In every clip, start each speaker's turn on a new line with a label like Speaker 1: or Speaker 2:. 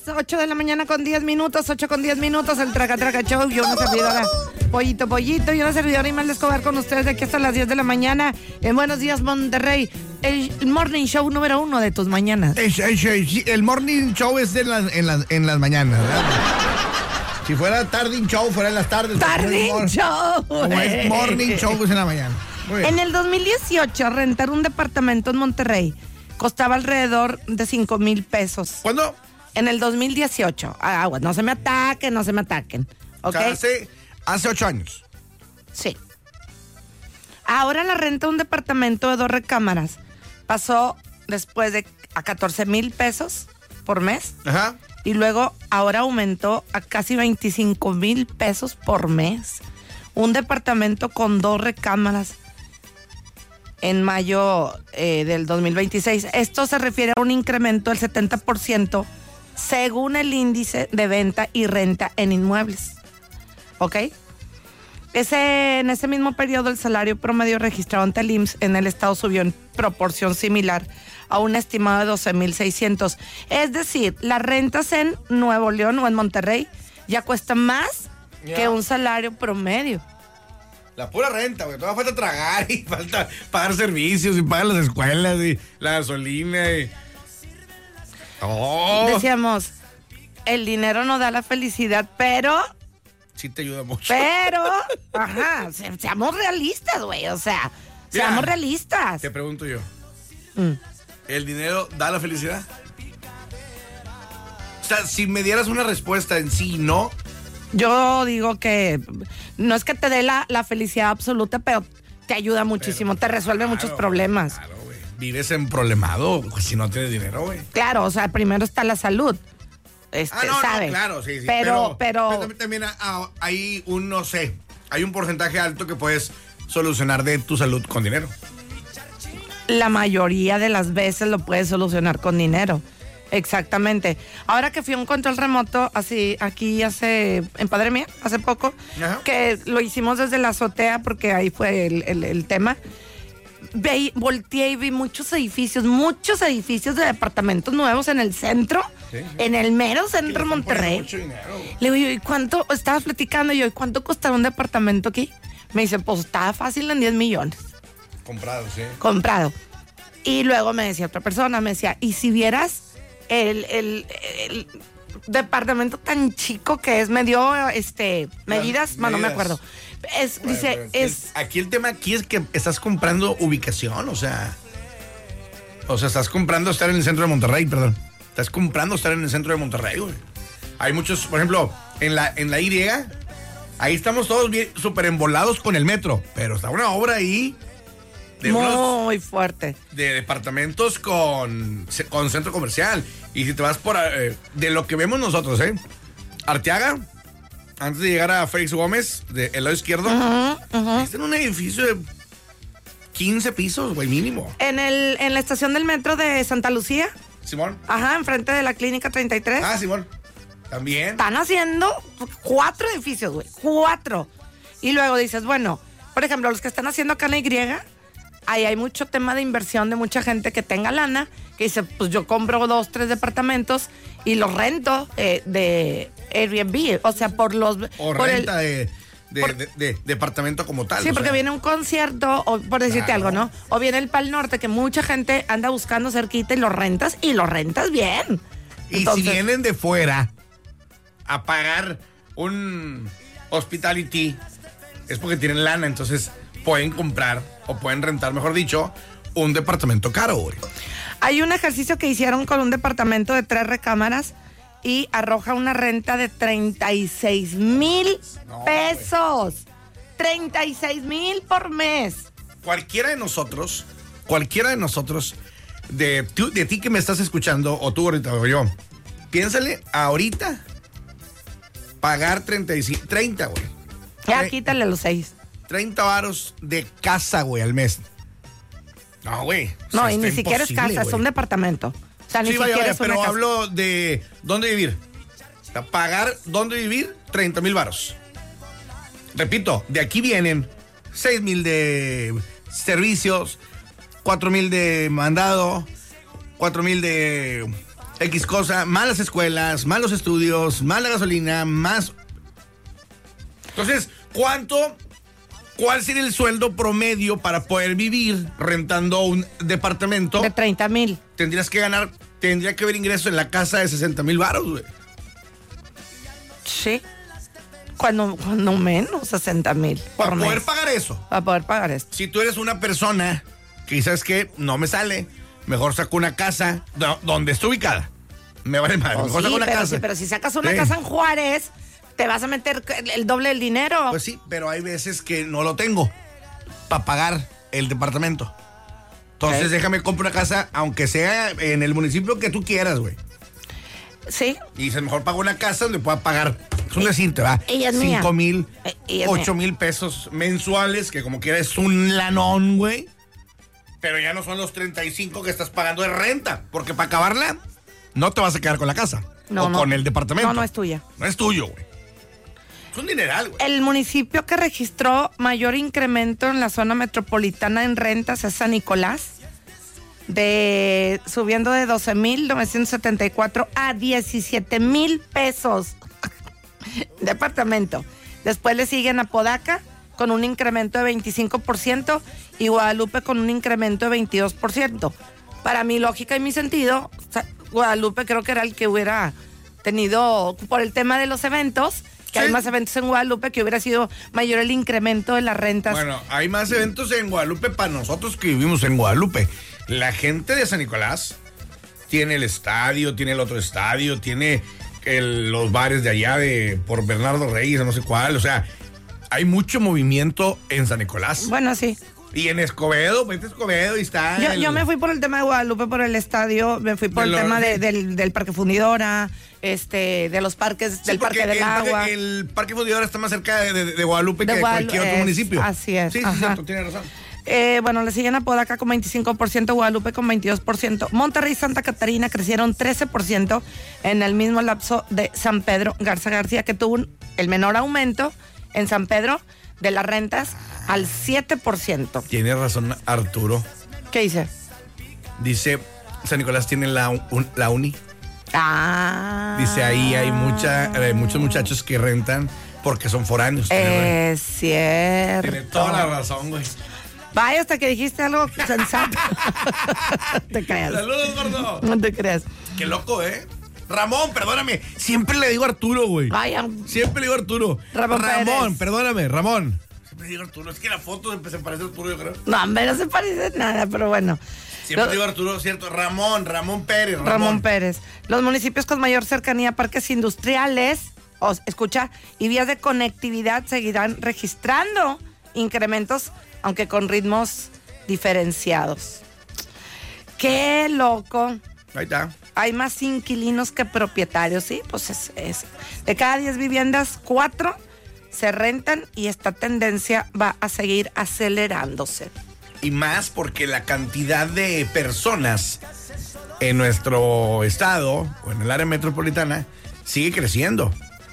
Speaker 1: 8 de la mañana con 10 minutos, 8 con 10 minutos, el Traca Traca Show. Yo una servidora, Pollito, y una servidora Imelda Escobar con ustedes de aquí hasta las 10 de la mañana. En Buenos Días, Monterrey, el morning show número 1 de tus mañanas.
Speaker 2: El morning show es en las mañanas, ¿verdad? Si fuera tarding show, fuera en las tardes.
Speaker 1: Tarding show.
Speaker 2: Como es morning show, pues en la mañana.
Speaker 1: En el 2018, rentar un departamento en Monterrey costaba alrededor de 5,000 pesos.
Speaker 2: ¿Cuándo?
Speaker 1: En el 2018. No se me ataquen, ¿ok?
Speaker 2: O sea, hace 8 años.
Speaker 1: Sí. Ahora la renta de un departamento de 2 recámaras pasó después a 14,000 pesos por mes.
Speaker 2: Ajá.
Speaker 1: Y luego ahora aumentó a casi 25,000 pesos por mes. Un departamento con 2 recámaras en mayo del 2026. Esto se refiere a un incremento del 70% según el índice de venta y renta en inmuebles. ¿Ok? En ese mismo periodo el salario promedio registrado ante el IMSS en el estado subió en proporción similar a un estimado de 12,600. Es decir, las rentas en Nuevo León o en Monterrey ya cuestan más que un salario promedio.
Speaker 2: La pura renta, güey. Todavía falta tragar y falta pagar servicios y pagar las escuelas y la gasolina y... Oh.
Speaker 1: Decíamos, el dinero no da la felicidad, pero...
Speaker 2: Sí te ayuda mucho.
Speaker 1: Pero, ajá, seamos realistas, güey. O sea, seamos realistas.
Speaker 2: Te pregunto yo. ¿El dinero da la felicidad? O sea, si me dieras una respuesta en sí, ¿no?
Speaker 1: Yo digo que no es que te dé la felicidad absoluta, pero te ayuda muchísimo, te resuelve muchos problemas.
Speaker 2: Claro, güey. Vives en problemado pues, si no tienes dinero, güey.
Speaker 1: Claro, o sea, primero está la salud. ¿sabes?
Speaker 2: No, claro, sí.
Speaker 1: Pero
Speaker 2: también hay no sé, hay un porcentaje alto que puedes solucionar de tu salud con dinero.
Speaker 1: La mayoría de las veces lo puedes solucionar con dinero. Exactamente. Ahora que fui a un control remoto, aquí en Padre Mía, hace poco, ajá, que lo hicimos desde la azotea porque ahí fue el tema. Volteé y vi muchos edificios de departamentos nuevos en el centro, sí. En el mero centro de Monterrey.
Speaker 2: Mucho dinero.
Speaker 1: Le digo, ¿y cuánto? Estabas platicando yo, ¿y cuánto costará un departamento aquí? Me dice, pues está fácil en 10 millones.
Speaker 2: Comprado, sí.
Speaker 1: Comprado. Y luego me decía otra persona, me decía, ¿y si vieras el departamento tan chico que es? Me dio medidas, no me acuerdo.
Speaker 2: Aquí el tema es que estás comprando ubicación, o sea, estás comprando estar en el centro de Monterrey, perdón. Estás comprando estar en el centro de Monterrey, güey. Hay muchos, por ejemplo, en la Y, ahí estamos todos bien súper embolados con el metro, pero está una obra ahí
Speaker 1: muy fuerte.
Speaker 2: De departamentos con centro comercial. Y si te vas por de lo que vemos nosotros, Arteaga, antes de llegar a Félix Gómez, del lado izquierdo, está en un edificio de 15 pisos, güey, mínimo.
Speaker 1: En la estación del metro de Santa Lucía.
Speaker 2: Simón.
Speaker 1: Ajá, enfrente de la Clínica 33.
Speaker 2: Ah, Simón. También.
Speaker 1: Están haciendo 4 edificios, güey. 4. Y luego dices, bueno, por ejemplo, los que están haciendo acá en la Y, ahí hay mucho tema de inversión de mucha gente que tenga lana, que dice, pues yo compro 2, 3 departamentos y los rento de Airbnb, o sea,
Speaker 2: renta de departamento como tal.
Speaker 1: Sí, porque viene un concierto, o por decirte algo, ¿no? O viene el Pal Norte, que mucha gente anda buscando cerquita y los rentas bien.
Speaker 2: Y entonces, si vienen de fuera a pagar un hospitality, es porque tienen lana, entonces pueden comprar o pueden rentar, mejor dicho, un departamento caro, güey.
Speaker 1: Hay un ejercicio que hicieron con un departamento de 3 recámaras y arroja una renta de 36,000 pesos. 36,000 por mes.
Speaker 2: Cualquiera de nosotros, de ti que me estás escuchando, o tú ahorita o yo, piénsale ahorita pagar 30, güey.
Speaker 1: Ya quítale los 6.
Speaker 2: 30 varos de casa, güey, al mes. No, güey.
Speaker 1: No, y ni siquiera es casa, es un departamento. O sea, ni siquiera es una
Speaker 2: pero
Speaker 1: casa.
Speaker 2: hablo de dónde vivir. O sea, pagar dónde vivir, 30,000 varos. Repito, de aquí vienen 6,000 de servicios, 4,000 de mandado, 4,000 de X cosa, malas escuelas, malos estudios, mala gasolina, más. Entonces, ¿cuál sería el sueldo promedio para poder vivir rentando un departamento?
Speaker 1: De 30,000.
Speaker 2: Tendría que haber ingresos en la casa de 60,000 varos, güey.
Speaker 1: Sí. Cuando menos, 60,000.
Speaker 2: Para poder pagar eso.
Speaker 1: Para poder pagar esto.
Speaker 2: Si tú eres una persona que sabes que no me sale, mejor saco una casa donde esté ubicada. Me vale madre. Mejor saco una casa.
Speaker 1: Sí, pero si sacas una casa en Juárez, te vas a meter el doble del dinero.
Speaker 2: Pues sí, pero hay veces que no lo tengo para pagar el departamento. Entonces déjame comprar una casa, aunque sea en el municipio que tú quieras, güey.
Speaker 1: Sí.
Speaker 2: Y dices, mejor pago una casa donde pueda pagar. Es un decir, te va.
Speaker 1: Ella es
Speaker 2: 5,000, 8,000 pesos mensuales, que como quiera es un lanón, güey. Pero ya no son los 35 que estás pagando de renta. Porque para acabarla, no te vas a quedar con la casa. Con el departamento.
Speaker 1: No es tuya.
Speaker 2: No es tuyo, güey. Es un dineral, güey.
Speaker 1: El municipio que registró mayor incremento en la zona metropolitana en rentas es San Nicolás. Subiendo de 12,974 a 17,000 pesos. Departamento. Después le siguen Apodaca con un incremento de 25% y Guadalupe con un incremento de 22%. Para mi lógica y mi sentido, Guadalupe creo que era el que hubiera tenido, por el tema de los eventos, que hay más eventos en Guadalupe, que hubiera sido mayor el incremento de las rentas.
Speaker 2: Bueno, hay más eventos en Guadalupe para nosotros que vivimos en Guadalupe. La gente de San Nicolás tiene el estadio, tiene el otro estadio, tiene los bares de allá por Bernardo Reyes, no sé cuál. O sea, hay mucho movimiento en San Nicolás.
Speaker 1: Bueno, sí.
Speaker 2: Y en Escobedo, vete a Escobedo y está.
Speaker 1: Yo me fui por el tema de Guadalupe, por el estadio, me fui por el tema del Parque Fundidora, de los parques, del Parque del Agua.
Speaker 2: El Parque Fundidora está más cerca de Guadalupe que cualquier otro municipio.
Speaker 1: Así es.
Speaker 2: Sí, cierto, tiene razón.
Speaker 1: Bueno, le siguen Apodaca con 25%, Guadalupe con 22%. Monterrey y Santa Catarina crecieron 13% en el mismo lapso de San Pedro Garza García, que tuvo el menor aumento en San Pedro de las rentas al 7%.
Speaker 2: Tiene razón Arturo.
Speaker 1: ¿Qué dice?
Speaker 2: Dice, San Nicolás tiene la uni. Dice, ahí hay muchos muchachos que rentan porque son foráneos.
Speaker 1: Es cierto.
Speaker 2: Tiene toda la razón, güey.
Speaker 1: Vaya, hasta que dijiste algo sensato. Te creas.
Speaker 2: Saludos, gordo.
Speaker 1: No te creas.
Speaker 2: Qué loco, ¿eh? Ramón, perdóname. Siempre le digo Arturo, güey. Siempre le digo Arturo. Ramón, perdóname, Ramón. Siempre le digo Arturo. Es que la foto se parece a Arturo, yo creo.
Speaker 1: No, hombre, no se parece nada, pero bueno.
Speaker 2: Siempre digo Arturo, cierto. Ramón Pérez.
Speaker 1: Ramón Pérez. Los municipios con mayor cercanía a parques industriales, escucha, y vías de conectividad seguirán registrando incrementos, aunque con ritmos diferenciados. ¡Qué loco!
Speaker 2: Ahí está.
Speaker 1: Hay más inquilinos que propietarios, ¿sí? Pues es. De cada 10 viviendas, 4 se rentan y esta tendencia va a seguir acelerándose.
Speaker 2: Y más porque la cantidad de personas en nuestro estado o en el área metropolitana sigue creciendo.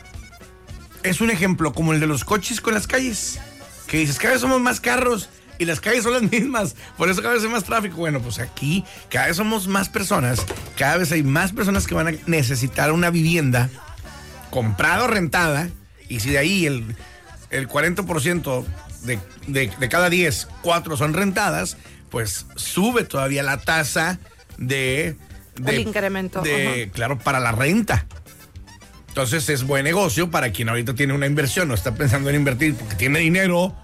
Speaker 2: Es un ejemplo como el de los coches con las calles. Que dices, cada vez somos más carros y las calles son las mismas, por eso cada vez hay más tráfico. Bueno, pues aquí cada vez somos más personas, cada vez hay más personas que van a necesitar una vivienda comprada o rentada, y si de ahí el 40% de cada 10, 4 son rentadas, pues sube todavía la tasa el
Speaker 1: incremento.
Speaker 2: Claro, para la renta. Entonces es buen negocio para quien ahorita tiene una inversión o está pensando en invertir porque tiene dinero,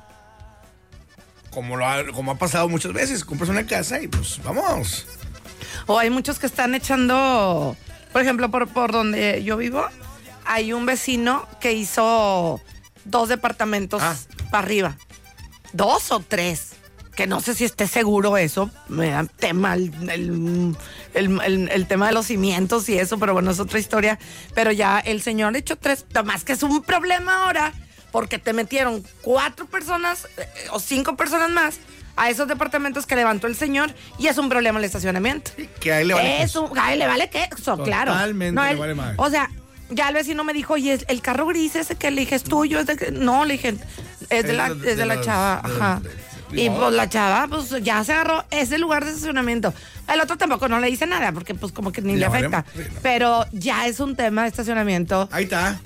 Speaker 2: como ha pasado muchas veces. Compras una casa y pues vamos.
Speaker 1: O hay muchos que están echando, por ejemplo, por donde yo vivo, hay un vecino que hizo 2 departamentos para arriba. 2 o 3. Que no sé si esté seguro eso, me da tema el tema de los cimientos y eso, pero bueno, es otra historia. Pero ya el señor echó 3, más que es un problema ahora, porque te metieron 4 personas o 5 personas más a esos departamentos que levantó el señor, y es un problema el estacionamiento.
Speaker 2: Que a él le vale
Speaker 1: a él le vale queso, claro.
Speaker 2: Totalmente le vale mal.
Speaker 1: O sea, ya el vecino me dijo, oye, el carro gris ese que le dije es tuyo, no, le dije, es de la chava, ajá. Y pues la chava, pues ya se agarró ese lugar de estacionamiento. El otro tampoco no le dice nada, porque pues como que ni le afecta. Sí, no. Pero ya es un tema de estacionamiento.
Speaker 2: Ahí está.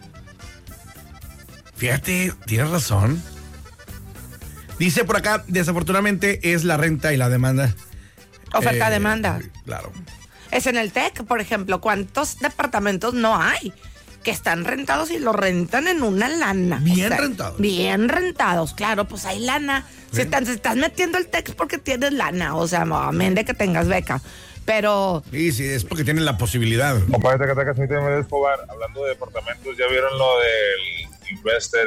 Speaker 2: Fíjate, tienes razón. Dice por acá, desafortunadamente es la renta y la demanda.
Speaker 1: Oferta-demanda.
Speaker 2: Claro.
Speaker 1: Es en el TEC, por ejemplo, ¿cuántos departamentos no hay que están rentados y lo rentan en una lana?
Speaker 2: Bien rentados.
Speaker 1: Bien rentados, claro, pues hay lana. Si estás metiendo el TEC porque tienes lana, o sea, amén de que tengas beca. Pero...
Speaker 2: Sí, es porque tienen la posibilidad.
Speaker 3: Compadre, Escobar, hablando de departamentos, ¿ya vieron lo del investor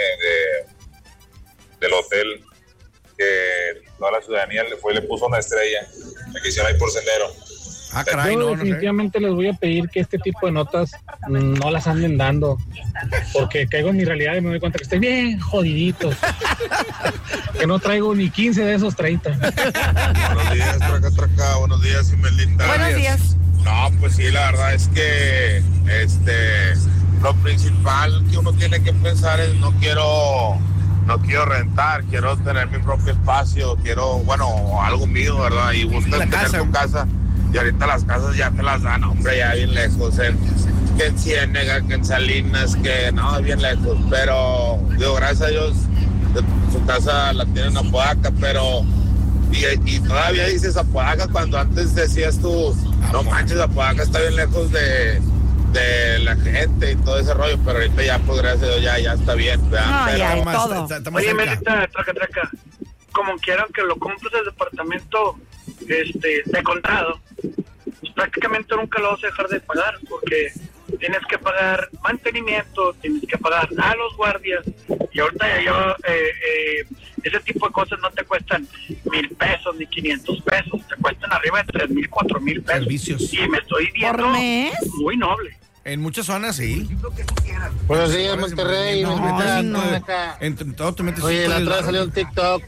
Speaker 3: del hotel? Que toda la ciudadanía le puso una estrella, la que hicieron ahí por Sendero.
Speaker 2: Ah, caray,
Speaker 4: yo definitivamente les voy a pedir que este tipo de notas no las anden dando, porque caigo en mi realidad y me doy cuenta que estoy bien jodidito, que no traigo ni 15 de esos 30.
Speaker 3: Buenos días, Traca, buenos días, Imelda.
Speaker 1: Buenos días.
Speaker 3: No, pues sí, la verdad es que lo principal que uno tiene que pensar es no quiero rentar, quiero tener mi propio espacio, algo mío, ¿verdad? Y buscas tener tu casa. Y ahorita las casas ya te las dan, hombre, ya bien lejos, que en Ciénega, que en Salinas, que no, bien lejos. Pero, digo, gracias a Dios, su casa la tiene en Apodaca, pero... Y todavía dices Apodaca cuando antes decías tú, no manches, Apodaca está bien lejos de la gente y todo ese rollo, pero ahorita ya, pues, gracias a Dios, ya está bien, ¿verdad?
Speaker 1: No,
Speaker 3: pero,
Speaker 1: ya es todo.
Speaker 5: Oye, Melita, Traca, como quieran que lo compres el departamento de contado, pues prácticamente nunca lo vas a dejar de pagar, porque tienes que pagar mantenimiento, tienes que pagar a los guardias, y ahorita ese tipo de cosas no te cuestan 1,000 pesos ni 500 pesos, te cuestan arriba de 3,000, 4,000 pesos.
Speaker 2: Servicios.
Speaker 5: Y me estoy viendo muy noble.
Speaker 2: En muchas zonas, sí.
Speaker 6: Buenos días, Monterrey.
Speaker 2: Entre todo te metes.
Speaker 6: Oye, la otra vez salió un TikTok.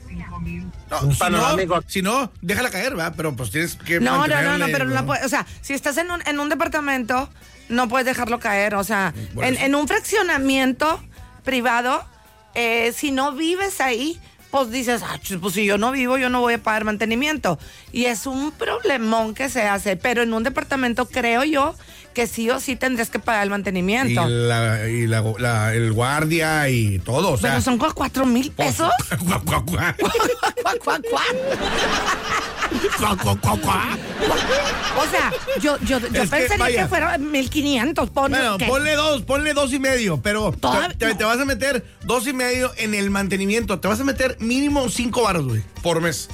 Speaker 2: Si no, déjala caer, ¿verdad? Pero pues tienes que
Speaker 1: No, pero no la puedes, o sea, si estás en un departamento, no puedes dejarlo caer, o sea, en un fraccionamiento privado, si no vives ahí, pues dices, pues si yo no vivo, yo no voy a pagar mantenimiento. Y es un problemón que se hace, pero en un departamento creo yo que sí o sí tendrías que pagar el mantenimiento.
Speaker 2: Y el guardia y todo, o sea.
Speaker 1: Pero son 4,000 pesos. O sea, yo pensaría que fuera 1,500.
Speaker 2: Bueno, ponle 2,5, pero te vas a meter 2,5 en el mantenimiento. Te vas a meter mínimo 5 baros, güey, por mes.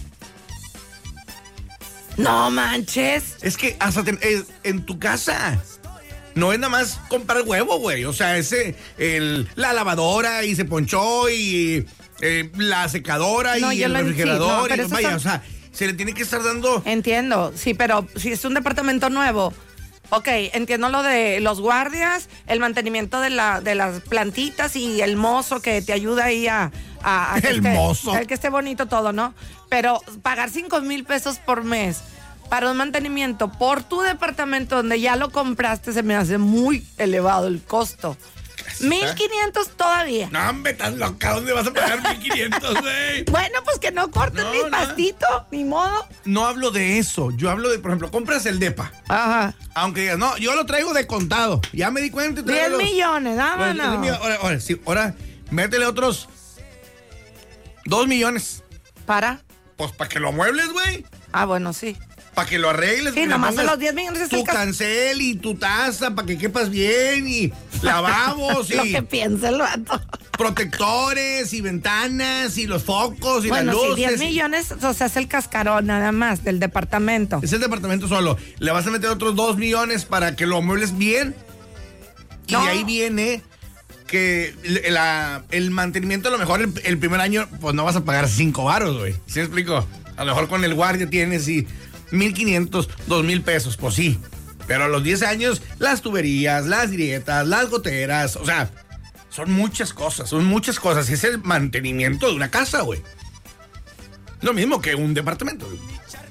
Speaker 1: No manches.
Speaker 2: Es que hasta en tu casa no es nada más comprar huevo, güey. O sea, la lavadora y se ponchó y la secadora y el refrigerador. Sí, vaya, o sea, se le tiene que estar dando.
Speaker 1: Entiendo, sí, pero si es un departamento nuevo, ok, entiendo lo de los guardias, el mantenimiento de las plantitas y el mozo que te ayuda ahí a
Speaker 2: el mozo.
Speaker 1: El que esté bonito todo, ¿no? Pero pagar 5,000 pesos por mes para un mantenimiento por tu departamento donde ya lo compraste, se me hace muy elevado el costo. 1,500 todavía.
Speaker 2: No, hombre, estás loca. ¿Dónde vas a pagar 1,500, güey?
Speaker 1: Bueno, pues que no corten ni pastito, ni modo.
Speaker 2: No hablo de eso. Yo hablo de, por ejemplo, compras el depa.
Speaker 1: Ajá.
Speaker 2: Aunque digas, no, yo lo traigo de contado. Ya me di cuenta.
Speaker 1: 10 millones, vámonos.
Speaker 2: Ahora, métele otros 2 millones.
Speaker 1: ¿Para?
Speaker 2: Pues para que lo amuebles, güey.
Speaker 1: Ah, bueno, sí.
Speaker 2: Para que lo arregles.
Speaker 1: Sí, nomás de los 10 millones.
Speaker 2: Tu cancel y tu taza para que quepas bien y lavabos y...
Speaker 1: Lo que piensa el vato.
Speaker 2: Protectores y ventanas y los focos y las luces.
Speaker 1: Bueno, si 10 millones, o sea, es el cascarón nada más del departamento.
Speaker 2: Es el departamento solo. Le vas a meter otros 2 millones para que lo amuebles bien. Y de ahí viene que el mantenimiento, a lo mejor el primer año, pues no vas a pagar 5 varos, güey. ¿Sí me explico? A lo mejor con el guardia tienes 1,500, 2,000 pesos, pues sí. Pero a los 10 años, las tuberías, las grietas, las goteras, o sea, son muchas cosas. Y es el mantenimiento de una casa, güey. Lo mismo que un departamento, güey.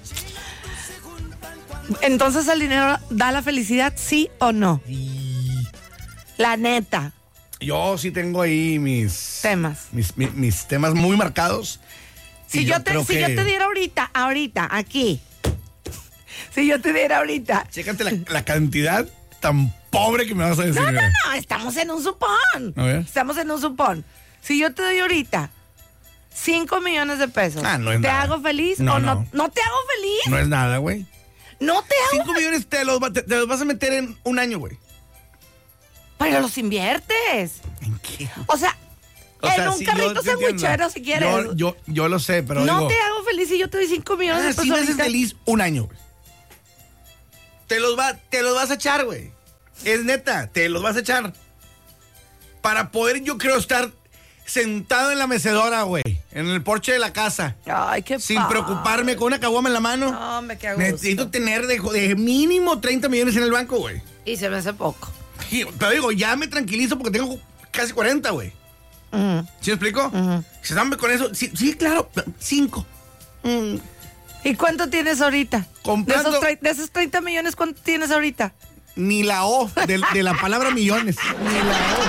Speaker 1: Entonces, ¿el dinero da la felicidad, sí o no?
Speaker 2: Sí.
Speaker 1: La neta.
Speaker 2: Yo sí tengo ahí mis
Speaker 1: temas.
Speaker 2: Mis temas muy marcados.
Speaker 1: Si yo te diera ahorita, aquí. Si yo te diera ahorita.
Speaker 2: Chécate la cantidad tan pobre que me vas a decir.
Speaker 1: No, estamos en un supón.
Speaker 2: A ver.
Speaker 1: Estamos en un supón. Si yo te doy ahorita 5 millones de pesos,
Speaker 2: no es
Speaker 1: ¿te
Speaker 2: nada.
Speaker 1: hago feliz
Speaker 2: No,
Speaker 1: o
Speaker 2: no?
Speaker 1: No te hago feliz.
Speaker 2: No es nada, güey.
Speaker 1: No te hago
Speaker 2: 5 millones te los vas a meter en un año, güey.
Speaker 1: Pero los inviertes.
Speaker 2: ¿En qué?
Speaker 1: O sea, en un
Speaker 2: sí,
Speaker 1: carrito sandwichero si quieres.
Speaker 2: Yo lo sé, pero
Speaker 1: no
Speaker 2: digo,
Speaker 1: te hago feliz si yo te doy 5 millones de pesos.
Speaker 2: si me haces
Speaker 1: ahorita.
Speaker 2: feliz un año, güey. Te los vas a echar, güey. Es neta, te los vas a echar. Para poder, yo creo, estar sentado en la mecedora, güey. En el porche de la casa.
Speaker 1: Ay, qué
Speaker 2: sin
Speaker 1: padre.
Speaker 2: preocuparme, con una caguama en la mano.
Speaker 1: No, me queda gusto.
Speaker 2: Necesito tener de mínimo 30 millones en el banco, güey.
Speaker 1: Y se me hace poco.
Speaker 2: Pero digo, ya me tranquilizo porque tengo casi 40, güey. ¿Sí me explico? Si están con eso, sí, claro, 5.
Speaker 1: ¿Y cuánto tienes ahorita?
Speaker 2: Comprando-
Speaker 1: De esos 30 millones, ¿cuánto tienes ahorita?
Speaker 2: Ni la O de la palabra millones. Ni la O.